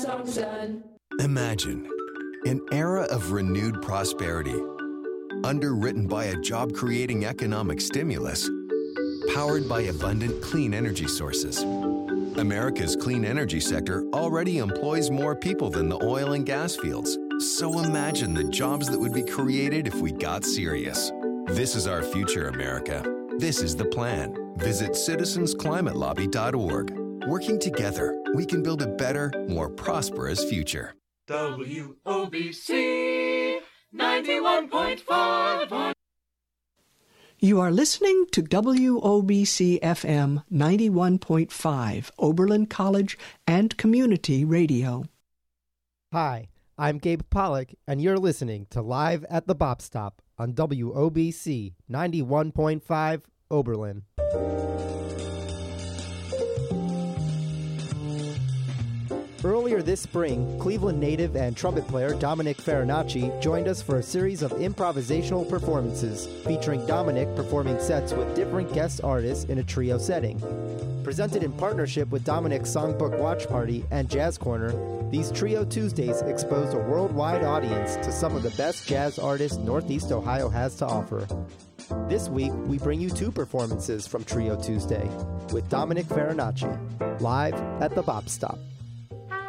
Song's done. Imagine an era of renewed prosperity, underwritten by a job-creating economic stimulus, powered by abundant clean energy sources. America's clean energy sector already employs more people than the oil and gas fields. So imagine the jobs that would be created if we got serious. This is our future, America. This is the plan. Visit citizensclimatelobby.org. Working together, we can build a better, more prosperous future. WOBC 91.5. You are listening to WOBC FM 91.5, Oberlin College and Community Radio. Hi, I'm Gabe Pollock, and you're listening to Live at the Bop Stop on WOBC 91.5, Oberlin. Earlier this spring, Cleveland native and trumpet player Dominic Farinacci joined us for a series of improvisational performances featuring Dominic performing sets with different guest artists in a trio setting. Presented in partnership with Dominic's Songbook Watch Party and Jazz Corner, these Trio Tuesdays exposed a worldwide audience to some of the best jazz artists Northeast Ohio has to offer. This week, we bring you two performances from Trio Tuesday with Dominic Farinacci, live at the Bop Stop.